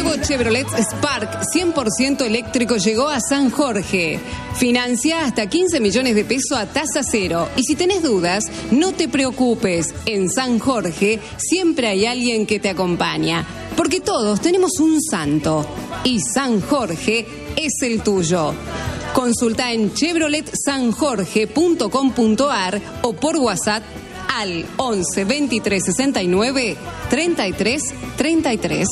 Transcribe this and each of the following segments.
nuevo Chevrolet Spark 100% eléctrico llegó a San Jorge. Financia hasta 15 millones de pesos a tasa cero. Y si tenés dudas, no te preocupes. En San Jorge siempre hay alguien que te acompaña. Porque todos tenemos un santo. Y San Jorge es el tuyo. Consulta en chevroletsanjorge.com.ar o por WhatsApp al 11 23 69 33 33.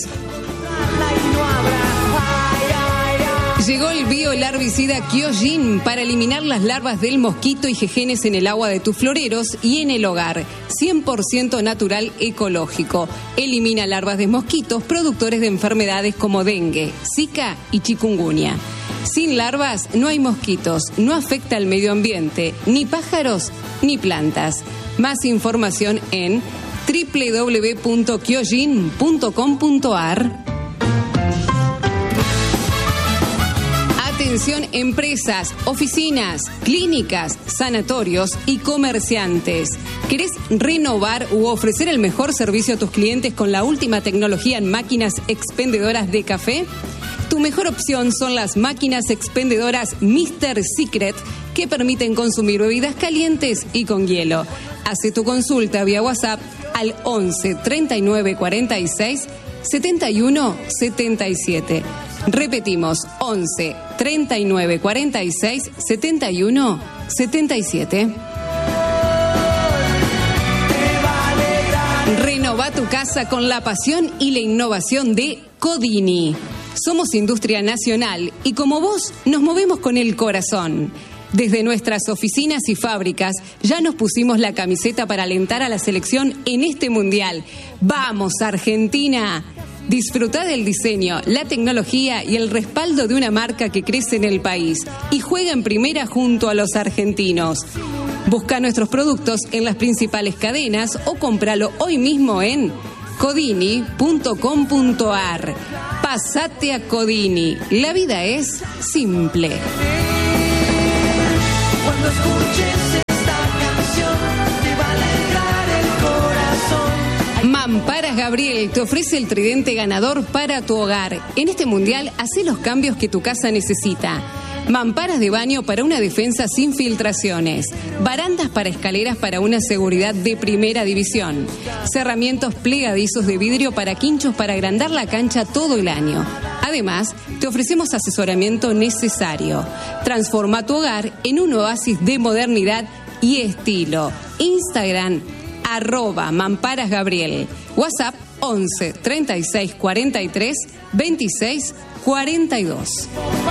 Llegó el biolarvicida Kyojin para eliminar las larvas del mosquito y jejenes en el agua de tus floreros y en el hogar. 100% natural ecológico. Elimina larvas de mosquitos productores de enfermedades como dengue, zika y chikungunya. Sin larvas no hay mosquitos, no afecta al medio ambiente, ni pájaros ni plantas. Más información en www.kyojin.com.ar. Atención empresas, oficinas, clínicas, sanatorios y comerciantes. ¿Querés renovar u ofrecer el mejor servicio a tus clientes con la última tecnología en máquinas expendedoras de café? Tu mejor opción son las máquinas expendedoras Mr. Secret, que permiten consumir bebidas calientes y con hielo. Hace tu consulta vía WhatsApp al 11 39 46 71 77. Repetimos, 11 39 46 71 77. Renova tu casa con la pasión y la innovación de Codini. Somos industria nacional y como vos nos movemos con el corazón. Desde nuestras oficinas y fábricas ya nos pusimos la camiseta para alentar a la selección en este mundial. ¡Vamos, Argentina! Disfruta del diseño, la tecnología y el respaldo de una marca que crece en el país y juega en primera junto a los argentinos. Busca nuestros productos en las principales cadenas o cómpralo hoy mismo en codini.com.ar. Pasate a Codini. La vida es simple. Cuando escuches esta canción te va a alegrar el corazón. Mamparas Gabriel te ofrece el tridente ganador para tu hogar. En este mundial, hacé los cambios que tu casa necesita. Mamparas de baño para una defensa sin filtraciones. Barandas para escaleras para una seguridad de primera división. Cerramientos plegadizos de vidrio para quinchos para agrandar la cancha todo el año. Además, te ofrecemos asesoramiento necesario. Transforma tu hogar en un oasis de modernidad y estilo. Instagram, @mamparasgabriel. WhatsApp 11 36 43 26 42.